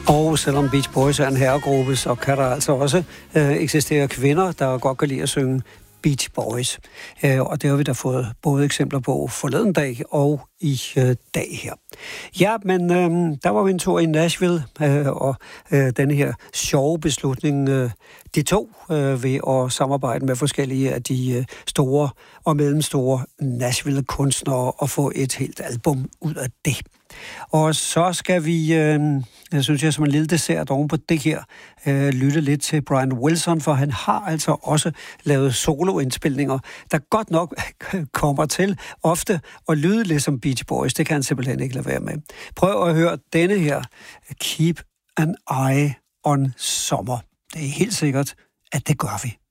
Og selvom Beach Boys er en herregruppe, så kan der altså også eksistere kvinder, der godt kan lide at synge Beach Boys. Og det har vi da fået både eksempler på forleden dag og i dag her. Ja, men der var vi en tur i Nashville, og denne her sjove beslutning, de tog ved at samarbejde med forskellige af de store og mellemstore Nashville-kunstnere og få et helt album ud af det. Og så skal vi, jeg synes som en lille dessert oven på det her, lytte lidt til Brian Wilson, for han har altså også lavet soloindspilninger, der godt nok kommer til ofte at lyde lidt som Beach Boys. Det kan han simpelthen ikke lade være med. Prøv at høre denne her, Keep an Eye on Summer. Det er helt sikkert, at det gør vi.